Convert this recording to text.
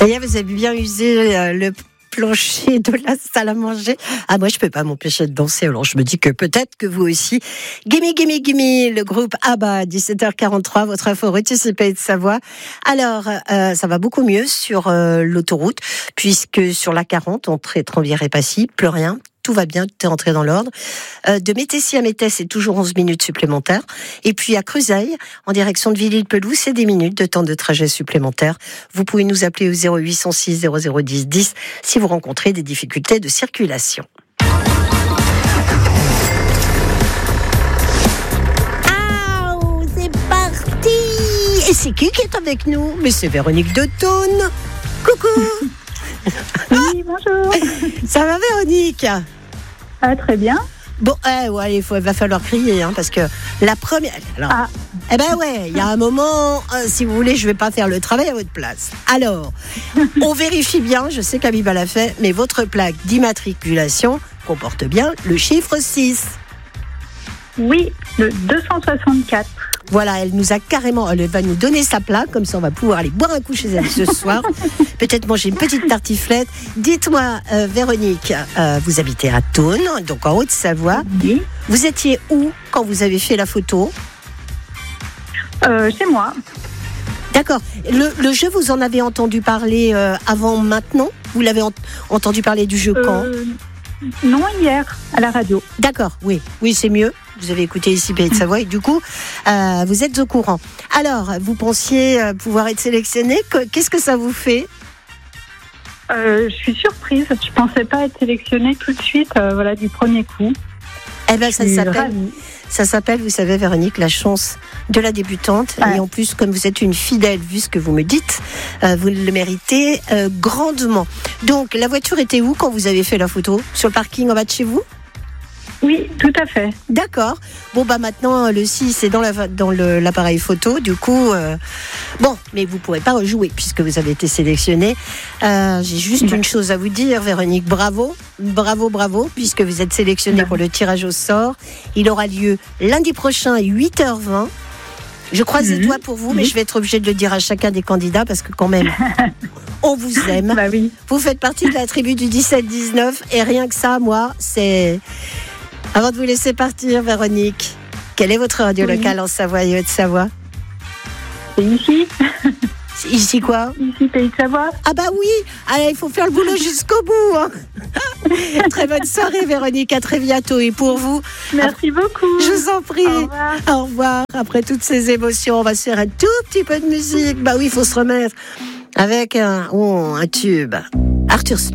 D'ailleurs, vous avez bien usé le plancher de la salle à manger. Ah, moi, je peux pas m'empêcher de danser. Alors, je me dis que peut-être que vous aussi. Gimme, gimme, gimme, le groupe ABBA, 17h43, votre info Anticipate Savoie. Alors, ça va beaucoup mieux sur l'autoroute, puisque sur la 40, entre Étrembières-et-Passy, plus rien. Tout va bien, tout est entré dans l'ordre. De Métessy à Métès, c'est toujours 11 minutes supplémentaires. Et puis à Cruseilles, en direction de Villy-le-Peloux, c'est 10 minutes de temps de trajet supplémentaire. Vous pouvez nous appeler au 0806 0010 10 si vous rencontrez des difficultés de circulation. Ah, c'est parti! Et c'est qui est avec nous? Mais c'est Véronique de Thônes. Coucou! Oui, bonjour. Ça va, Véronique? Ah, très bien. Bon, ouais, il va falloir crier, parce que la première. Alors, eh ben ouais, il y a un moment, si vous voulez, je vais pas faire le travail à votre place. Alors, on vérifie bien, je sais qu'Abiba l'a fait, mais votre plaque d'immatriculation comporte bien le chiffre 6. Oui, le 264. Voilà, elle va nous donner sa plaque, comme ça on va pouvoir aller boire un coup chez elle ce soir. Peut-être manger une petite tartiflette. Dites-moi, Véronique, vous habitez à Thônes, donc en Haute-Savoie. Oui. Vous étiez où quand vous avez fait la photo? Chez moi. D'accord. Le jeu, vous en avez entendu parler avant maintenant? Vous l'avez entendu parler du jeu quand? Non, hier, à la radio. D'accord, oui, c'est mieux. Vous avez écouté ici Pays de Savoie et du coup, vous êtes au courant. Alors, vous pensiez pouvoir être sélectionné. Qu'est-ce que ça vous fait? Je suis surprise. Je pensais pas être sélectionnée tout de suite, du premier coup. Eh ben, ça s'appelle, vous savez, Véronique, la chance de la débutante. Ouais. Et en plus, comme vous êtes une fidèle, vu ce que vous me dites, vous le méritez grandement. Donc, la voiture était où quand vous avez fait la photo? Sur le parking en bas de chez vous? Oui, tout à fait. D'accord. Bon, maintenant, le 6 c'est dans l'appareil photo. Du coup, mais vous ne pourrez pas rejouer puisque vous avez été sélectionné. J'ai juste une chose à vous dire, Véronique. Bravo, puisque vous êtes sélectionné pour le tirage au sort. Il aura lieu lundi prochain à 8h20. Je croise les doigts pour vous, mais je vais être obligée de le dire à chacun des candidats parce que quand même, on vous aime. Bah oui. Vous faites partie de la tribu du 17-19 et rien que ça, moi, c'est... Avant de vous laisser partir, Véronique, quelle est votre radio locale en Savoie et Haute-Savoie? C'est ici. Ici quoi? Ici, Pays de Savoie. Ah bah oui, allez, il faut faire le boulot jusqu'au bout. Très bonne soirée, Véronique, à très bientôt. Et pour vous... Merci beaucoup. Je vous en prie. Au revoir. Au revoir. Après toutes ces émotions, on va se faire un tout petit peu de musique. Bah oui, il faut se remettre avec un tube. Arthur